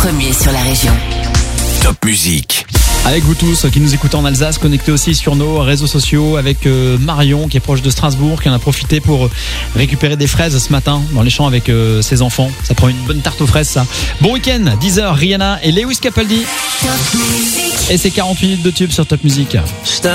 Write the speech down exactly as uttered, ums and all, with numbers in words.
premier sur la région. Top Musique. Avec vous tous qui nous écoutez en Alsace, connectés aussi sur nos réseaux sociaux avec euh, Marion qui est proche de Strasbourg, qui en a profité pour récupérer des fraises ce matin dans les champs avec euh, ses enfants. Ça prend une bonne tarte aux fraises ça. Bon week-end, dix heures, Rihanna et Lewis Capaldi. Et c'est quarante minutes de tube sur Top Musique.